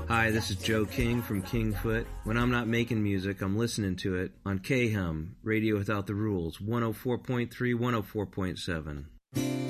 Hi, this is Joe King from Kingfoot. When I'm not making music, I'm listening to it on KHUM, Radio Without the Rules, 104.3, 104.7.